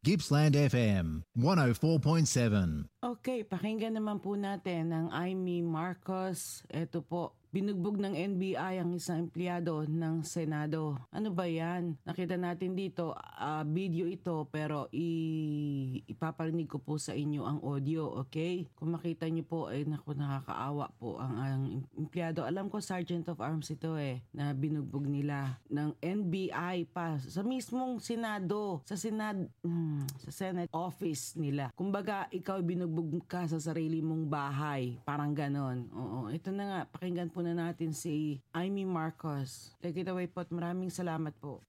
Gippsland FM 104.7. Okay, pakinggan naman po natin ang Amy Marcos. Ito po, binugbog ng NBI ang isang empleyado ng Senado. Ano ba yan? Nakita natin dito, video ito, pero ipaparinig ko po sa inyo ang audio, okay? Kung makita nyo po, ay naku, nakakaawa po ang empleyado. Alam ko, Sergeant of Arms ito na binugbog nila ng NBI pa sa mismong Senado, sa Senate office nila. Kumbaga, ikaw binugbog ka sa sarili mong bahay. Parang ganon. Oo, ito na nga, pakinggan po na natin si Amy Marcos. Take it away po at maraming salamat po.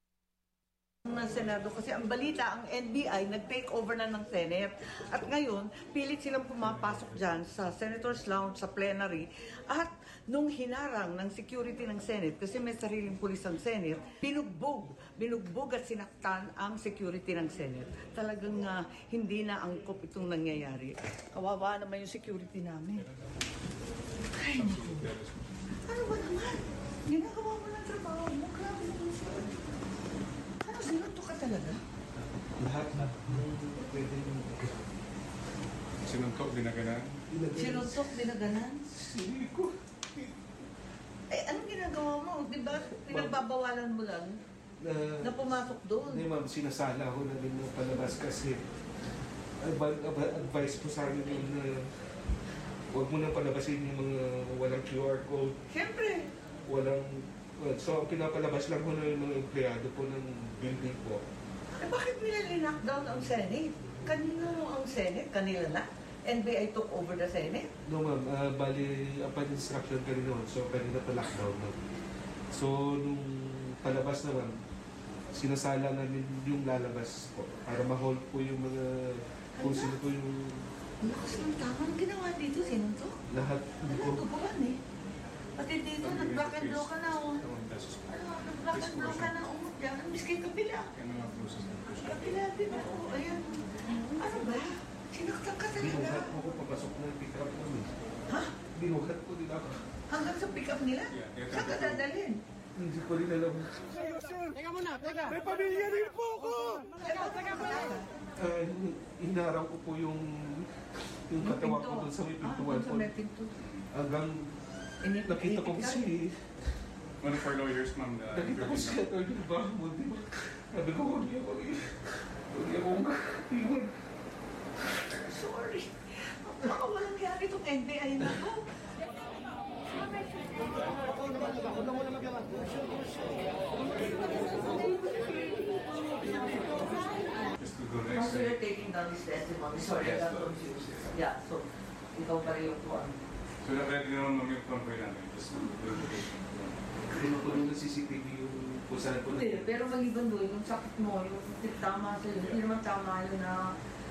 Ng Senado kasi ang balita, ang NBI nag-take over na ng Senate at ngayon pilit silang pumapasok dyan sa Senator's Lounge, sa plenary at nung hinarang ng security ng Senate kasi may sariling pulis ang Senate, binugbog at sinaktan ang security ng Senate. Talagang hindi na angkop itong nangyayari. Kawawa naman yung security namin. Ay, ano ba naman? Ginagawa mo ng trabaho mo. Grabe naman siya. Ano, sinunto ka talaga? Lahat na. Pwede yung... Sinuntok, dinaganan? Sinuntok, dinaganan? Hindi ko. Eh, anong ginagawa mo? Diba, pinagbabawalan mo lang na pumasok doon? Hindi, ma'am, sinasala ko na din yung palabas kasi advice ko sa amin yung huwag mo nang palabasin yung mga walang QR code. Siyempre. So, ang pinapalabas lang ko na yung mga empleyado po ng building po. Eh, bakit nila linakdown ang Senate? Kanino ang Senate? Kanila na? NBI took over the Senate? No, ma'am. Bali, upon instruction ka rin noon. So, kanina pa lockdown na. So, nung palabas naman, sinasala namin yung lalabas po para ma-hold po yung mga kung sino po yung... Ang lakas ng tama. Anong ginawa dito? Sinuntok? Lahat. Nagtubuhan Pati dito, nag-black and blue ka na nag-black and blue ka na dyan. Miski kapila. Kapila, di ba? Ayan. Ano ba? Sinaktan ka talaga. Binuhat mo ko papasok na pick-up namin. Ha? Binuhat ko din ako. Hanggang sa pick-up nila? Saan ka dadalhin? Hindi ko rin alam. Teka muna, teka. May pamilya rin po ako! Teka muna. Hinarang ko po yung katawan ko doon sa may pintuan po. Hanggang nakita ko si... One of our lawyers, ma'am. Nakita ko si Atty. Bahmo, di ba? Sabi ko, huwag niya akong iwan. Sorry. Baka walang yan itong NBI na to. Ako na muna magawa. So you're taking down this testimony. Sorry, I got confused. Yeah, so ikaw pa rin yung tuwan. So na-ready naman ma'am yung convoy namin. Pinukulong ng CCTV yung pusahan po. Hindi, pero maliban doon, yung sakit mo, yung tama sa'yo, hindi naman tama yun na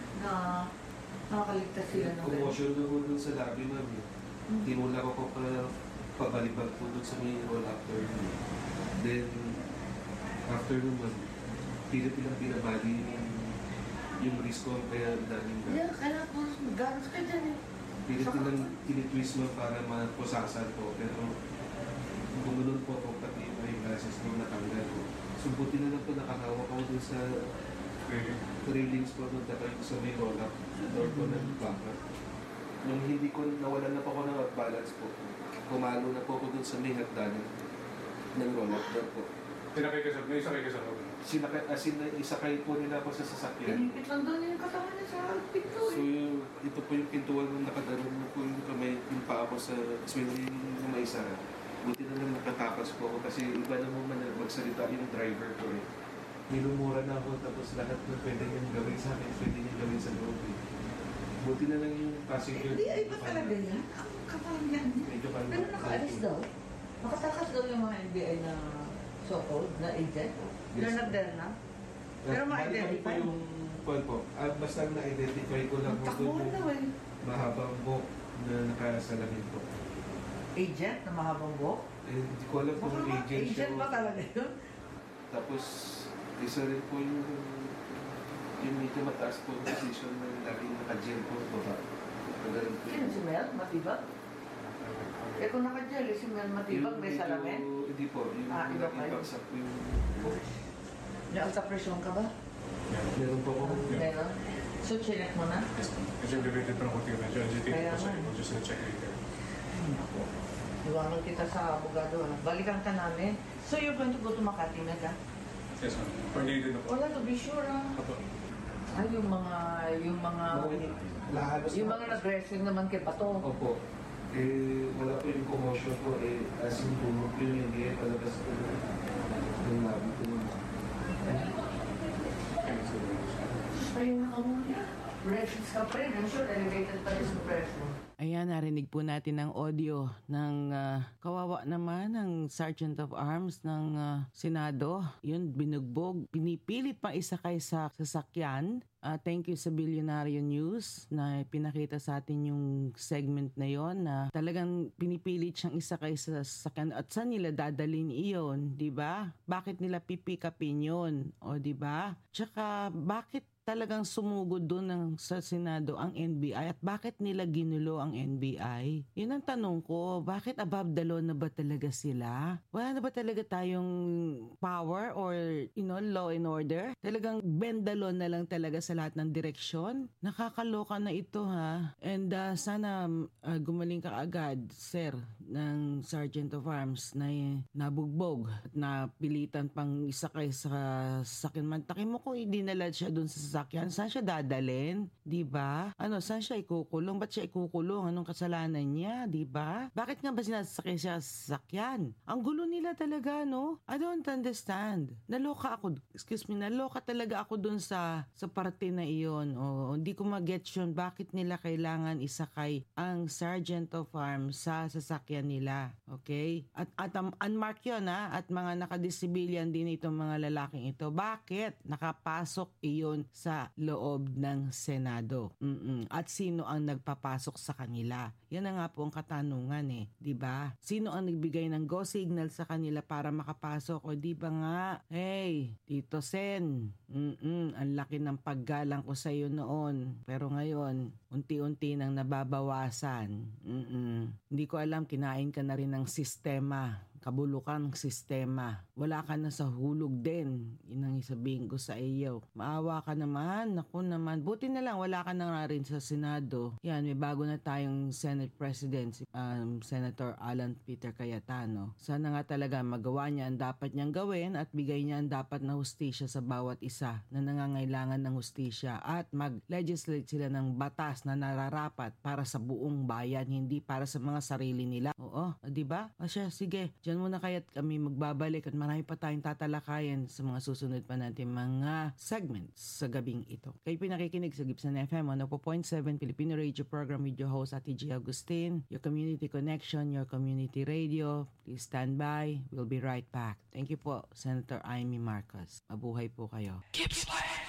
nakakaligtas sila ng Commotion na po doon sa lobby, ma'am. Tinula ko pa pabalibag po doon sa may roll-after. Then, after naman, pilit-pilang binabali yung risk ko, kaya daming yeah, kailangan po mag-garos ka dyan pilit-pilang tinitwist mo para mapusasan po. Pero, gumanon po ako pati yung glasses ko natanggal ko. So, buti na lang po nakahawak ako doon sa railings po doon tayo sa may roll-up. Door ko na baka. Nung hindi ko, nawalan na po ako ng balance po. Kumalo na po ako doon sa may hagdanan ng roll-up door po. Sinakay ka sa loob? Isakay po nila ako sa sasakyan. Pinipit lang doon yung katawan niya sa pinto So, ito po yung pintuan nung nakadalan mo po yung kamay, yung paa ko sa swing yung may isa. Buti na lang nakatakas po ako kasi iba naman magsalita yung driver ko eh. Nilumura na ako tapos lahat na pwede niyang gawin sa akin, pwede niyang gawin sa loob eh. Buti na lang yung passenger. Hindi, ay ba talaga yan? Ang kapal yan. Pero nakaalis daw. Nakatakas daw yung mga NBI na so-called na agent. Yes. Na. Pero ma-identify. Yung po. Basta na-identify ko lang po Takbuhan daw eh. mahabang buhok na nakasalamin po. Agent na mahabang buhok? Hindi ko alam kung agent siya. Agent ba talaga yun? Tapos, isa rin po yung medyo mataas po yung position na laging naka-gel po baba. Sino si Mel? Matibag? Eh kung naka-gel, si Mel Matibag may salamin? Hindi po. Yung iba kayo? ibagsak po yung... May alta presyon ka ba? Meron po ako. Meron? So, chinek mo na? Yes, ma'am. Medyo elevated pa ng konti. Medyo agitated Kaya po siya. nga. We'll just check later. Ako. Iwanan kita sa abogado. Balikan ka namin. So, you're going to go to Makati na ka? Yes, ma'am. Coordinated na po. Wala to be sure, ah. Apo. Ay, yung mga nag-wrestling naman kay Bato. Opo. Wala po yung commotion po. As in, bumuk yun, hindi palabas po yung labi ko. Ayun ako muna. Wrestlings ka pa rin. I'm sure elevated pa rin sa presyo. Ayan, narinig po natin ang audio ng kawawa naman ng Sergeant of Arms ng Senado. Yun, binugbog. Pinipilit pang isakay sa sasakyan. Thank you sa Billionaire News na pinakita sa atin yung segment na yon na talagang pinipilit siyang isakay sa sasakyan. At saan nila dadalhin iyon, di ba? Bakit nila pipikapin yun? O di ba? Tsaka bakit talagang sumugod doon sa Senado ang NBI at bakit nila ginulo ang NBI? Yun ang tanong ko. Bakit above the law na ba talaga sila? Wala na ba talaga tayong power or law and order? Talagang bend the law na lang talaga sa lahat ng direksyon? Nakakaloka na ito ha. And sana gumaling ka agad, sir, ng Sergeant of Arms na nabugbog at napilitan pang isakay sa sakin. Mantakin mo kung hindi nalad siya doon sa sasakyan, saan siya dadalhin? Di ba? Saan siya ikukulong? Ba't siya ikukulong? Anong kasalanan niya? Di ba? Bakit nga ba sinasakay siya sa sasakyan? Ang gulo nila talaga, no? I don't understand. Naloka talaga ako dun sa parte na iyon. Hindi ko mag-get yun. Bakit nila kailangan isakay ang Sergeant of Arms sa sasakyan nila? Okay? At unmarked yun, ha? At mga nakadisibilyan din itong mga lalaking ito. Bakit nakapasok iyon sa loob ng Senado? At sino ang nagpapasok sa kanila? Yan na nga po ang katanungan eh. Diba? Sino ang nagbigay ng go signal sa kanila para makapasok? O di ba nga? Hey, Tito Sen, ang laki ng paggalang ko sa iyo noon. Pero ngayon, unti-unti nang nababawasan. Hindi ko alam, kinain ka na rin ng sistema. Kabulukan ng sistema. Wala ka na sa hulog din. Yun ang isabihin ko sa iyo. Maawa ka naman. Naku naman. Buti na lang wala ka na nga rin sa Senado. Yan, may bago na tayong Senate President, Senator Alan Peter Cayetano. Sana nga talaga magawa niya ang dapat niyang gawin at bigay niya ang dapat na hustisya sa bawat isa na nangangailangan ng hustisya at mag-legislate sila ng batas na nararapat para sa buong bayan, hindi para sa mga sarili nila. Oo, di ba? Asya, sige. Diyan muna kaya't kami magbabalik at marami pa tayong tatalakayan sa mga susunod pa natin mga segments sa gabing ito. Kayo pinakikinig sa Gibson FM 104.7 Filipino Radio Program with your host Ate G. Agustin, your community connection, your community radio. Please stand by. We'll be right back. Thank you po, Senator Amy Marcos. Mabuhay po kayo.